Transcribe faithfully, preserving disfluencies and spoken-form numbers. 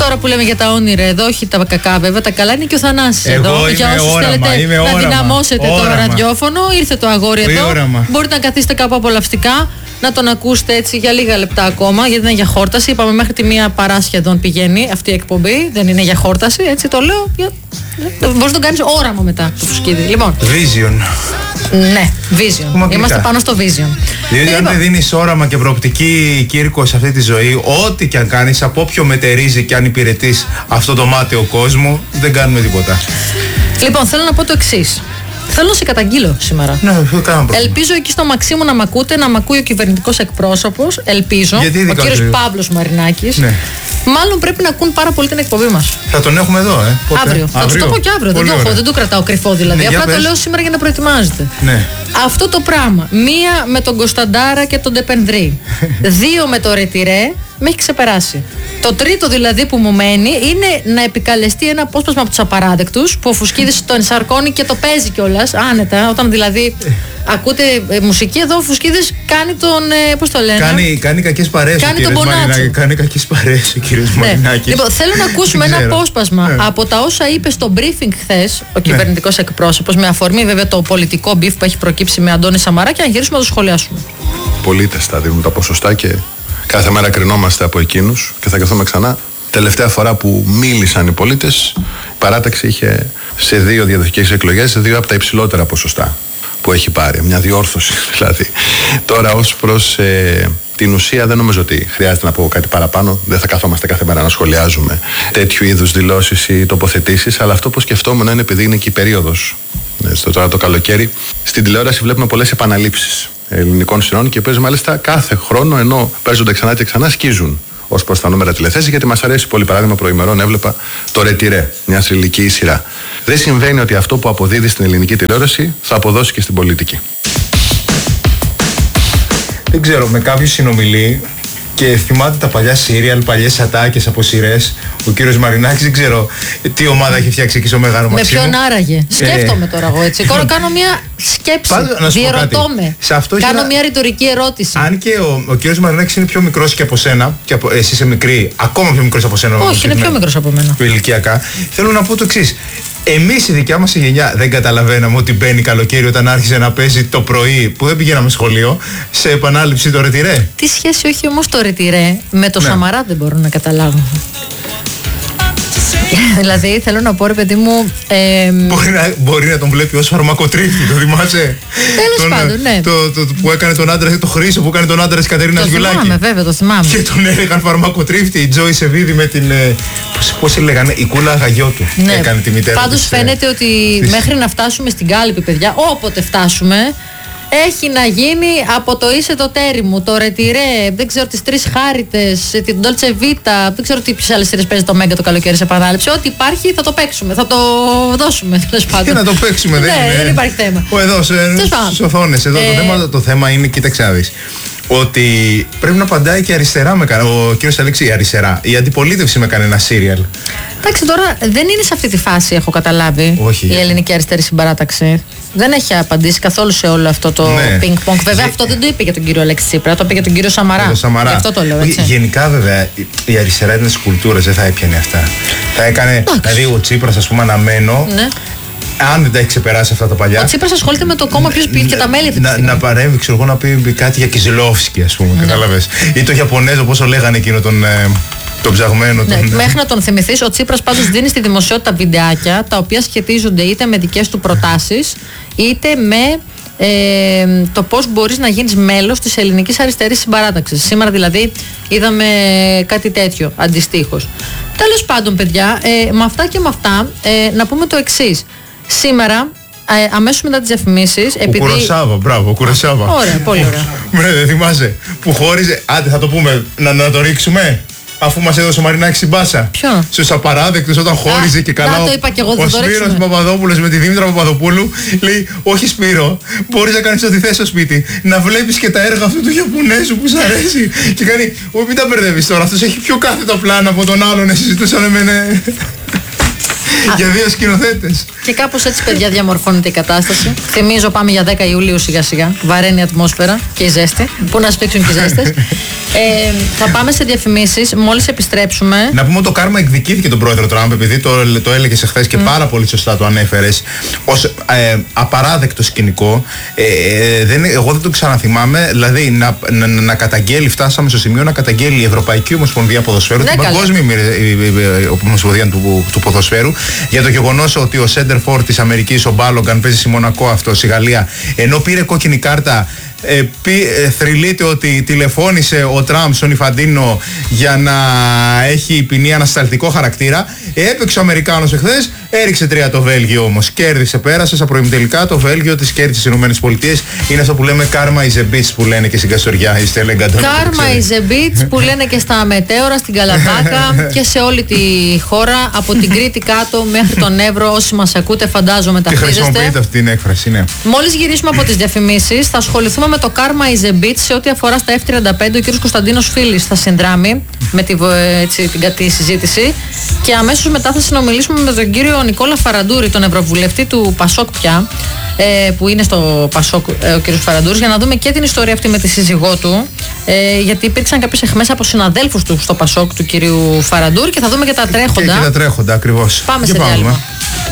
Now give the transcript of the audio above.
τώρα που λέμε για τα όνειρα εδώ, όχι τα κακά βέβαια, τα καλά είναι και ο Θανάσης εδώ. Για όσους όραμα, θέλετε να όραμα, δυναμώσετε όραμα. το ραδιόφωνο, ήρθε το αγόρι εδώ. Όραμα. Μπορείτε να καθίσετε κάπου απολαυστικά, να τον ακούσετε έτσι για λίγα λεπτά ακόμα, γιατί είναι για χόρταση. Είπαμε μέχρι τη μία παρά σχεδόν πηγαίνει αυτή η εκπομπή, δεν είναι για χόρταση, έτσι το λέω. Για... Μπορείς να τον κάνεις όραμα μετά το φουσκίδι. Λοιπόν. Vision. Ναι, vision. Μαγνητικά. Είμαστε πάνω στο vision. Διότι Ε, αν λοιπόν. δεν δίνεις όραμα και προοπτική, Κύρκο, σε αυτή τη ζωή, ό,τι και αν κάνεις, από όποιο μετερίζει και αν υπηρετείς αυτό το μάταιο κόσμο, δεν κάνουμε τίποτα. Λοιπόν, θέλω να πω το εξής. Θέλω να σε καταγγείλω σήμερα. Ναι, δεν κάνω πρόβλημα. Ελπίζω εκεί στο Μαξίμου να μ' ακούτε, να μ' ακούει ο κυβερνητικός εκπρόσωπος. Ελπίζω. Γιατί ο ειδικά κύριος το- Παύλος Μαρινάκης. Ναι. Μάλλον πρέπει να ακούν πάρα πολύ την εκπομπή μας. Θα τον έχουμε εδώ, ε. Πότε? Αύριο. Θα του το πω και αύριο. Δεν Πολύ το, έχω, ωραία. δεν το κρατάω κρυφό δηλαδή. Ναι, για Απλά το πες. λέω σήμερα για να προετοιμάζετε. Ναι. Αυτό το πράγμα. Μία με τον Κωνσταντάρα και τον Ντεπενδρή. Δύο με το Ρετυρέ. Με έχει ξεπεράσει. Το τρίτο δηλαδή που μου μένει είναι να επικαλεστεί ένα απόσπασμα από τους απαράδεκτους που ο Φουσκίδης το ενσαρκώνει και το παίζει κιόλας άνετα. Όταν δηλαδή ακούτε ε, μουσική, εδώ ο Φουσκίδης κάνει τον. Ε, πώς το λένε. Κάνει, κάνει κακές παρέες Κάνει ο τον κύριος Μπονάτσο. Μαρινάκης. Κάνει κακές παρέες ο κύριος Ναι. Μαρινάκης. Λοιπόν, θέλω να ακούσουμε Δεν ένα ξέρω. απόσπασμα Ναι. από τα όσα είπε στο briefing χθες ο κυβερνητικός εκπρόσωπος, με αφορμή βέβαια το πολιτικό μπιφ που έχει προκύψει με Αντώνη Σαμαρά, και να γυρίσουμε να το σχολιάσουμε. Πολίτες θα δίνουν τα ποσοστά και κάθε μέρα κρινόμαστε από εκείνους και θα καθόμαστε ξανά. Τελευταία φορά που μίλησαν οι πολίτες, η παράταξη είχε σε δύο διαδοχικές εκλογές δύο από τα υψηλότερα ποσοστά που έχει πάρει. Μια διόρθωση δηλαδή. Τώρα ως προς ε, την ουσία δεν νομίζω ότι χρειάζεται να πω κάτι παραπάνω. Δεν θα καθόμαστε κάθε μέρα να σχολιάζουμε τέτοιου είδους δηλώσεις ή τοποθετήσεις, αλλά αυτό που σκεφτόμουν είναι επειδή είναι και η περίοδος. Στο τώρα το καλοκαίρι, στην τηλεόραση βλέπουμε πολλές επαναλήψεις ελληνικών σειρών, και οι οποίες μάλιστα κάθε χρόνο, ενώ παίζονται ξανά και ξανά, σκίζουν ως προς τα νούμερα τηλεθέσεις, γιατί μας αρέσει πολύ. Παράδειγμα, προημερών έβλεπα το Ρετυρέ, μια θρυλική σειρά. Δεν συμβαίνει ότι αυτό που αποδίδει στην ελληνική τηλεόραση θα αποδώσει και στην πολιτική. Δεν ξέρω, με κάποιους συνομιλεί και θυμάται τα παλιά σύριαλ, παλιές ατάκες από σειρές. Ο κύριος Μαρινάκης δεν ξέρω τι ομάδα έχει φτιάξει εκεί στο Μέγαρο Με Μαξίμου. ποιον άραγε. Σκέφτομαι τώρα εγώ έτσι. Τώρα κάνω μια σκέψη. Πάντως, να σου πω Διερωτώ κάτι. με. Σε αυτό έχει Κάνω ένα- μια ρητορική ερώτηση. Αν και ο, ο κύριος Μαρινάκης είναι πιο μικρός και από σένα, και από, εσύ είσαι μικρή, ακόμα πιο μικρός από σένα. Όχι, είναι πιο μικρός από μένα. Ηλικιακά. Θέλω να πω το εξής. Εμείς η δικιά μας η γενιά δεν καταλαβαίναμε ότι μπαίνει καλοκαίρι όταν άρχισε να παίζει το πρωί που δεν πηγαίναμε σχολείο σε επανάληψη το Ρετυρέ. Τι σχέση έχει όμως το Ρετυρέ με το Ναι. Σαμαρά, δεν μπορώ να καταλάβω. Δηλαδή θέλω να πω, ρε παιδί μου. Ε, Μπορεί να, μπορεί να τον βλέπει ως φαρμακοτρίφτη, το θυμάσαι. Τέλος Τον, πάντων, ναι. Το, το, το, που έκανε τον άντρα, το Χρήσο που έκανε τον άντρα της Κατερίνας το Γιουλάκη. θυμάμαι, βέβαια, το θυμάμαι. Και τον έλεγαν φαρμακοτρίφτη, η Τζόι Σεβίδη με την. ε, Πώς, πώς έλεγανε, η κούλα αγαγιώτου. Ναι. Έκανε τη μητέρα. Πάντως της, ε, φαίνεται ότι της- μέχρι να φτάσουμε στην κάλυπη, παιδιά, όποτε φτάσουμε, έχει να γίνει από το είσαι το τέρι μου, το Ρετυρέ, δεν ξέρω, τις Τρεις Χάριτες, την Dolce Vita, δεν ξέρω τι ποιες άλλες σειρές παίζει το Μέγκα το καλοκαίρι σε επανάληψη. Ό,τι υπάρχει θα το παίξουμε, θα το δώσουμε, τέλος πάντων. Και να το παίξουμε, δεν Ναι, είναι. δεν υπάρχει θέμα. Ο εδώ, σε- Τέλος πάντων. στις οθόνες. Εδώ Ε, το, θέμα, το θέμα είναι, κοίταξε να δεις, ότι πρέπει να απαντάει και αριστερά με κανένα. Ο κύριος Αλέξη, η αριστερά. Η αντιπολίτευση με κανένα σύριαλ. Εντάξει, τώρα δεν είναι σε αυτή τη φάση, έχω καταλάβει. Όχι. Η ελληνική αριστερή συμπαράταξη. Δεν έχει απαντήσει καθόλου σε όλο αυτό το Ναι. ping-pong. Βέβαια, Γε- αυτό δεν το είπε για τον κύριο Αλέξη Τσίπρα, το είπε για τον κύριο Σαμαρά. Το Σαμαρά. Γι' αυτό το λέω, έτσι. Γενικά, βέβαια, η- η αριστερά ήταν στις κουλτούρες, δεν θα έπιανε αυτά. Θα έκανε, δηλαδή, ο Τσίπρας, ας πούμε, αναμένω. Ναι. Αν δεν τα έχει ξεπεράσει αυτά τα παλιά. Ο Τσίπρας ασχολείται με το κόμμα ποιος πει και τα μέλη αυτή τη να, στιγμή. να παρέμβει, ξέρω εγώ, να πει κάτι για Κιζιλόφσκι, ας πούμε, κατάλαβες. Ή το Ιαπωνέζο, πόσο λέγανε εκείνο τον, ε, τον ψαγμένο. Ναι, τον, μέχρι να τον θυμηθείς, ο Τσίπρας πάντως δίνει στη δημοσιότητα βιντεάκια τα οποία σχετίζονται είτε με δικές του προτάσεις είτε με ε, το πώς μπορείς να γίνεις μέλος της ελληνικής αριστερής συμπαράταξης. Σήμερα δηλαδή είδαμε κάτι τέτοιο αντιστοίχως. Τέλος πάντων, παιδιά, ε, με αυτά και με αυτά ε, να πούμε το εξής. Σήμερα, ε, αμέσως μετά τις διαφημίσεις, Ο επειδή... Κουροσάβα, μπράβο, ο Κουροσάβα. Ωραία, πολύ ωραία. Ναι, δεν θυμάσαι. Που χώριζε. Άντε, θα το πούμε, να, να το ρίξουμε. Αφού μας έδωσε ο Μαρινάκης στην πάσα. Ποιο? Στους απαράδεκτους όταν χώριζε και καλά. να, ο- το είπα κι εγώ, ο θα το Σπύρος ρίξουμε. Παπαδόπουλος με τη Δήμητρα Παπαδοπούλου λέει: όχι, Σπύρο, μπορείς να κάνεις ό,τι θες στο σπίτι. Να βλέπεις και τα έργα αυτού του Ιαπωνέζου που σ' αρέσει. Και κάνει: όχι, μην τα μπερδεύεις τώρα. Αυτός έχει πιο κάθετα πλάνα από τον άλλον. Συζητούσαμε με. Ναι. Για δύο σκηνοθέτες. Και κάπως έτσι, παιδιά, διαμορφώνεται η κατάσταση. Θυμίζω, πάμε για δέκα Ιουλίου σιγά σιγά. Βαραίνει η ατμόσφαιρα και η ζέστη. Πού να σφίξουν και οι ζέστες. Ε, θα πάμε σε διαφημίσεις. Μόλις επιστρέψουμε. Να πούμε ότι το κάρμα εκδικήθηκε τον πρόεδρο Τραμπ, επειδή το, το έλεγες εχθές και mm. πάρα πολύ σωστά το ανέφερες, ως ε, απαράδεκτο σκηνικό. Ε, δεν, εγώ δεν το ξαναθυμάμαι. Δηλαδή να, να, να καταγγέλει, φτάσαμε στο σημείο να καταγγέλει η Ευρωπαϊκή Ομοσπονδία Ποδοσφαίρου, ναι, την Παγκόσμια Ομοσπονδία του, του Ποδοσφαίρου, για το γεγονός ότι ο Σέντερ Φορ της Αμερικής, ο Μπάλογκαν, παίζει στη Μονακό αυτό, στη Γαλλία, ενώ πήρε κόκκινη κάρτα. Ε, πι, ε, θρυλείται ότι τηλεφώνησε ο Τραμπ στον Ιφαντίνο για να έχει ποινή ανασταλτικό χαρακτήρα. Έπαιξε ο Αμερικάνος εχθές, έριξε τρία το Βέλγιο όμως. Κέρδισε, πέρασε στα προημιτελικά. Το Βέλγιο της κέρδισε στις ΗΠΑ. Είναι αυτό που λέμε karma is a bitch που λένε και στην Καστοριά. Karma is a bitch που λένε και στα Μετέωρα, στην Καλαμπάκα και σε όλη τη χώρα, από την Κρήτη κάτω μέχρι τον Εύρο. Όσοι μας ακούτε, φαντάζομαι τα χρειάζεστε. Και χρησιμοποιείτε αυτή την έκφραση, ναι. Μόλις γυρίσουμε από τις διαφημίσεις, θα ασχοληθούμε με το Karma is a bitch σε ό,τι αφορά στα εφ τριάντα πέντε. Ο κ. Κωνσταντίνος Φίλης θα συνδράμει με τη, έτσι, την κατή συζήτηση. Και αμέσως μετά θα συνομιλήσουμε με τον κύριο Νικόλα Φαραντούρη, τον Ευρωβουλευτή του Πασόκ πια, ε, που είναι στο Πασόκ ε, ο κ. Φαραντούρης, για να δούμε και την ιστορία αυτή με τη σύζυγό του. Ε, γιατί υπήρξαν κάποιες αιχμές από συναδέλφους του στο Πασόκ του κυρίου Φαραντούρη, και θα δούμε και τα τρέχοντα. Και, και τα τρέχοντα, ακριβώς. Πάμε και σε διάλειμμα.